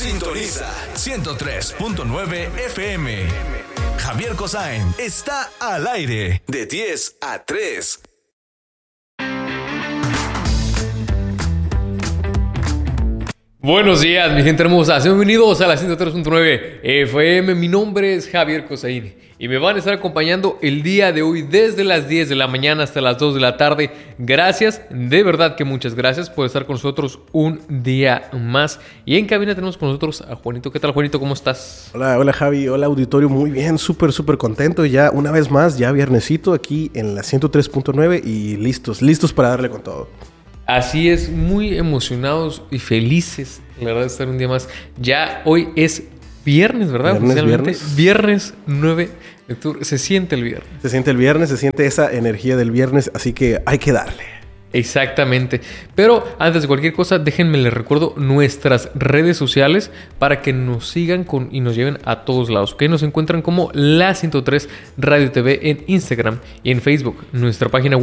Sintoniza 103.9 FM. Javier Kosain está al aire de 10 a 3. Buenos días, mi gente hermosa. Bienvenidos a la 103.9 FM. Mi nombre es Javier Kosain y me van a estar acompañando el día de hoy desde las 10 de la mañana hasta las 2 de la tarde. Gracias, de verdad que muchas gracias por estar con nosotros un día más. Y en cabina tenemos con nosotros a Juanito. ¿Qué tal, Juanito? ¿Cómo estás? Hola Javi, hola auditorio. Muy bien, súper contento. Ya una vez más, ya viernesito aquí en la 103.9 y listos para darle con todo. Así es, muy emocionados y felices, la verdad, de estar un día más. Ya hoy es viernes, ¿verdad? Viernes 9 de octubre. Se siente el viernes. Se siente el viernes, se siente esa energía del viernes, así que hay que darle. Exactamente. Pero antes de cualquier cosa, déjenme les recuerdo nuestras redes sociales para que nos sigan y nos lleven a todos lados. ¿Ok? Nos encuentran como La 103 Radio TV en Instagram y en Facebook. Nuestra página web